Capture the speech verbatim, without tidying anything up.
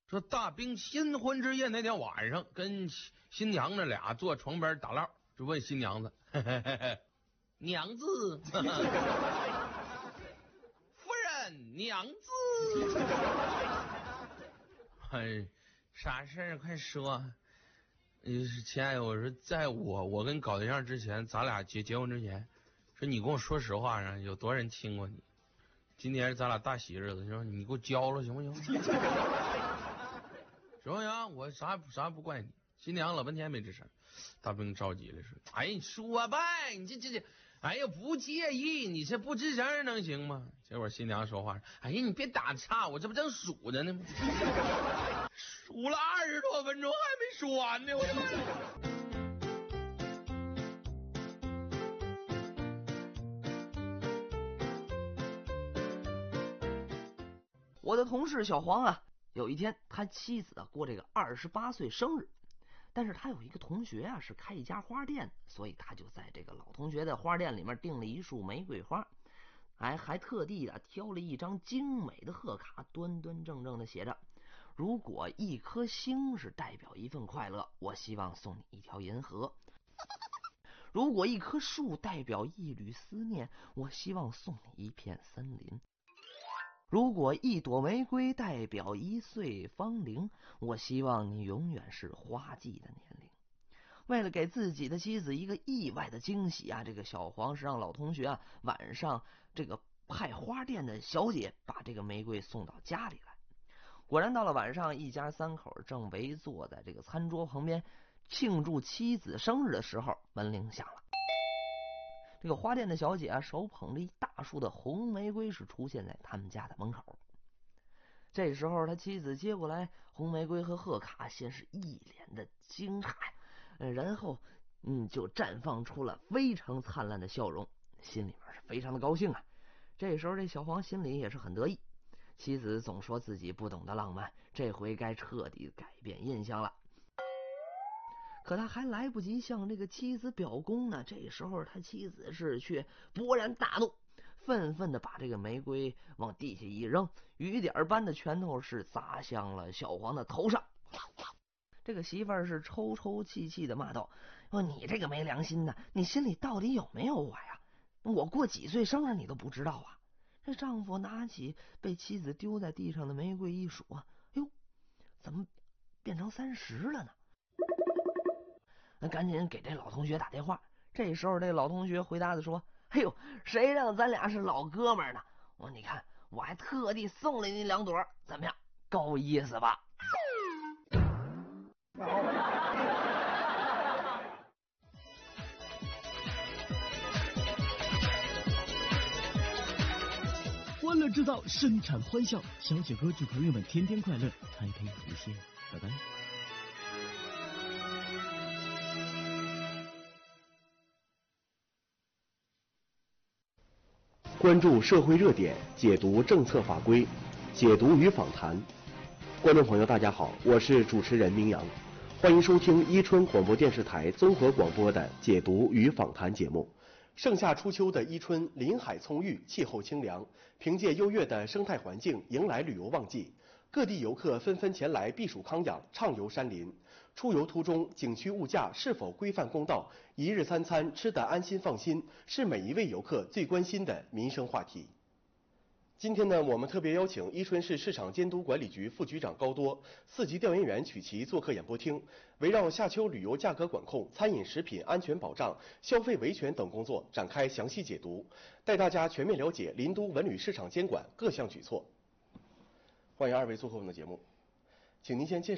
说大兵新婚之夜那天晚上，跟新娘子俩坐床边打唠，就问新娘子：“嘿嘿嘿嘿娘子，夫人，娘子，哎，啥事儿？快说。”呃，亲爱的，我说，在我我跟你搞对象之前，咱俩结结婚之前，说你跟我说实话啊，有多少人亲过你？今天是咱俩大喜日子，说你给我交了行不行？行不行？我啥啥也不怪你。新娘老半天没吱声，大兵着急了，说：“哎，你说呗，你这这这，哎呀，不介意，你这不吱声能行吗？”结果新娘说话：“哎呀，你别打岔，我这不正数着呢吗？数了二十多分钟还没数完呢，我的妈呀！” 我的同事小黄啊，有一天他妻子啊过这个二十八岁生日，但是他有一个同学啊是开一家花店，所以他就在这个老同学的花店里面订了一束玫瑰花，哎，还特地的挑了一张精美的贺卡，端端正正的写着：“如果一颗星是代表一份快乐，我希望送你一条银河；如果一棵树代表一缕思念，我希望送你一片森林。如果一朵玫瑰代表一岁芳龄，我希望你永远是花季的年龄。”为了给自己的妻子一个意外的惊喜啊，这个小黄是让老同学啊晚上这个派花店的小姐把这个玫瑰送到家里来。果然到了晚上，一家三口正围坐在这个餐桌旁边庆祝妻子生日的时候，门铃响了。这个花店的小姐啊，手捧着一大束的红玫瑰，是出现在他们家的门口。这时候他妻子接过来红玫瑰和贺卡，先是一脸的惊诧，然后嗯就绽放出了非常灿烂的笑容，心里面是非常的高兴啊。这时候这小黄心里也是很得意，妻子总说自己不懂得浪漫，这回该彻底改变印象了。可他还来不及向这个妻子表功呢，这时候他妻子是却勃然大怒，愤愤的把这个玫瑰往地下一扔，雨点般的拳头是砸向了小黄的头上。这个媳妇儿是抽抽泣泣的骂道：“说你这个没良心的，你心里到底有没有我呀？我过几岁生日你都不知道啊？”这丈夫拿起被妻子丢在地上的玫瑰一数啊，哟，怎么变成三十了呢？那赶紧给这老同学打电话。这时候这老同学回答的说：“哎呦，谁让咱俩是老哥们呢？我说你看，我还特地送了你两朵，怎么样？够意思吧？” 欢乐制造，生产欢笑。小雪哥祝朋友们天天快乐，开开无限，拜拜。 关注社会热点，解读政策法规，解读与访谈。观众朋友，大家好，我是主持人明阳，欢迎收听伊春广播电视台综合广播的解读与访谈节目。盛夏初秋的伊春，林海葱郁，气候清凉，凭借优越的生态环境，迎来旅游旺季。各地游客纷纷前来避暑康养，畅游山林。出游途中，景区物价是否规范公道，一日三餐吃得安心放心，是每一位游客最关心的民生话题。今天呢，我们特别邀请伊春市市场监督管理局副局长高多、四级调研员曲奇做客演播厅，围绕夏秋旅游价格管控、餐饮食品安全保障、消费维权等工作展开详细解读，带大家全面了解林都文旅市场监管各项举措。欢迎二位做客我们的节目，请您先介绍。